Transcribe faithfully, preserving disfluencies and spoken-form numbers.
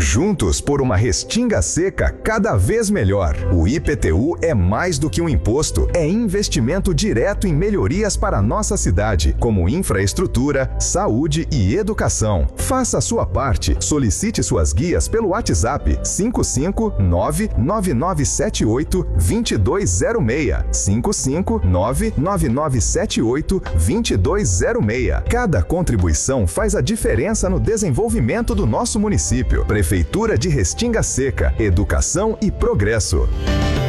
Juntos por uma Restinga Seca cada vez melhor. O I P T U é mais do que um imposto, é investimento direto em melhorias para a nossa cidade, como infraestrutura, saúde e educação. Faça a sua parte. Solicite suas guias pelo WhatsApp cinco cinco nove nove nove sete oito dois dois zero seis. cinco cinco nove nove nove sete oito dois dois zero seis. Cada contribuição faz a diferença no desenvolvimento do nosso município. Prefeitura de Restinga Seca, educação e progresso.